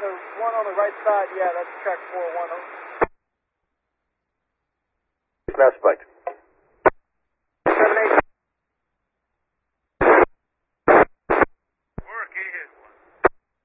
the one on the right side, yeah, that's track 410. Now spiked.